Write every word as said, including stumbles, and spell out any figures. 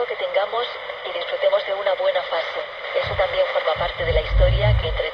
que tengamos y disfrutemos de una buena fase. Eso también forma parte de la historia que entre